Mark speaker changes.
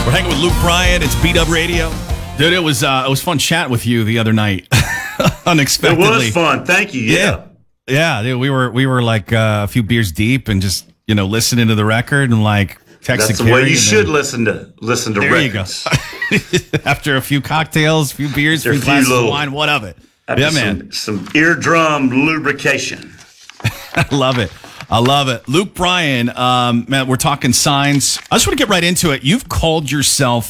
Speaker 1: We're hanging with Luke Bryan. It's B-Dub Radio. Dude, it was fun chatting with you the other night. Unexpectedly.
Speaker 2: It was fun. Thank you.
Speaker 1: Yeah, dude, we were like a few beers deep and just, listening to the record and like texting.
Speaker 2: That's the way you should listen to
Speaker 1: there
Speaker 2: records.
Speaker 1: You go. After a few cocktails, a few beers, a few glasses of wine, what of it? Yeah, man.
Speaker 2: Some eardrum lubrication.
Speaker 1: I love it. Luke Bryan, man, we're talking signs. I just want to get right into it. You've called yourself